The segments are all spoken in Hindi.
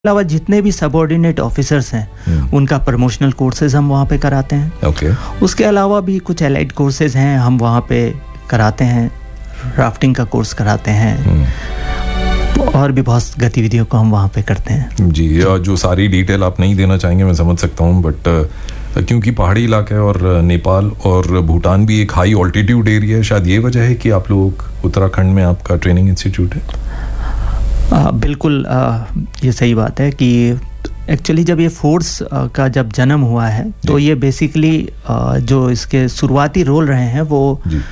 अलावा जितने भी सबऑर्डिनेट ऑफिसर्स हैं उनका प्रमोशनल कोर्सेज हम वहाँ पे कराते हैं। ओके। उसके अलावा भी कुछ एलाइड कोर्सेज हैं हम वहाँ पे कराते हैं, राफ्टिंग का कोर्स कराते हैं और भी बहुत गतिविधियों को हम वहाँ पे करते हैं। जी, जो सारी डिटेल आप नहीं देना चाहेंगे मैं समझ सकता हूँ, बट क्योंकि पहाड़ी इलाका है और नेपाल और भूटान भी एक हाई ऑल्टीट्यूड एरिया है, शायद ये वजह है कि आप लोग उत्तराखंड में आपका ट्रेनिंग इंस्टीट्यूट है। बिल्कुल, ये सही बात है कि एक्चुअली जब ये फोर्स का जब जन्म हुआ है तो ये बेसिकली जो इसके शुरुआती रोल रहे हैं वो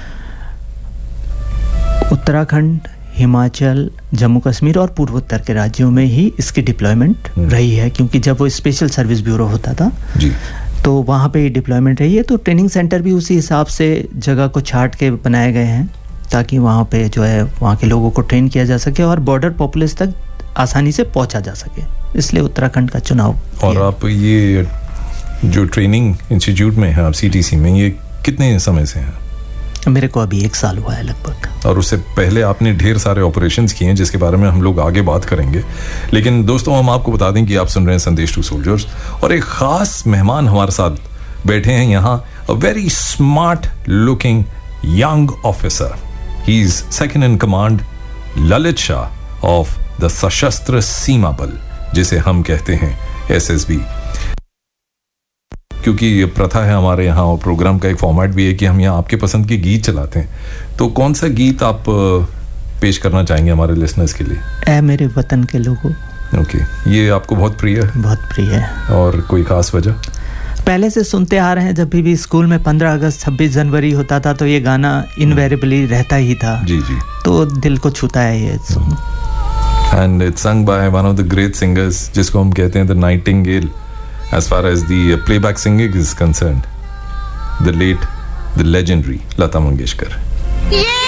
उत्तराखंड, हिमाचल, जम्मू कश्मीर और पूर्वोत्तर के राज्यों में ही इसकी डिप्लॉयमेंट रही है, क्योंकि जब वो स्पेशल सर्विस ब्यूरो होता था जी, तो वहाँ पे डिप्लॉयमेंट रही है। तो ट्रेनिंग सेंटर भी उसी हिसाब से जगह को छांट के बनाए गए हैं ताकि वहाँ पे जो है वहाँ के लोगों को ट्रेन किया जा सके और बॉर्डर पॉपुलेशन तक आसानी से पहुँचा जा सके, इसलिए उत्तराखंड का चुनाव। और आप ये जो ट्रेनिंग इंस्टीट्यूट में है आप CTC में, ये कितने समय से हैं? मेरे को अभी 1 साल हुआ है लगभग। और उससे पहले आपने ढेर सारे ऑपरेशंस किए हैं जिसके बारे में हम लोग आगे बात करेंगे, लेकिन दोस्तों हम आपको बता दें कि आप सुन रहे हैं संदेश टू सोल्जर्स और एक खास मेहमान हमारे साथ बैठे हैं यहाँ, a very smart looking young officer. He is second in command Lalit Shah of the सशस्त्र सीमा बल, जिसे हम कहते हैं SSB। क्योंकि ये प्रथा है हमारे यहाँ और प्रोग्राम का एक फॉर्मेट भी है कि हम यहाँ आपके पसंद के गीत चलाते हैं, तो कौन सा गीत आप पेश करना चाहेंगे हमारे लिसनर्स के लिए? ऐ मेरे वतन के लोगों। ओके, ये आपको बहुत प्रिय है? बहुत प्रिय है। और कोई खास वजह? पहले से सुनते आ रहे हैं, जब भी स्कूल में 15 अगस्त 26 जनवरी होता था तो ये गाना इनवेरिएबली रहता ही था। जी जी, तो दिल को छूता है ये song. And it's सung by one of the great singers जिसको हम कहते हैं the Nightingale as far as the playback singing is concerned, the late, the legendary Lata Mangeshkar।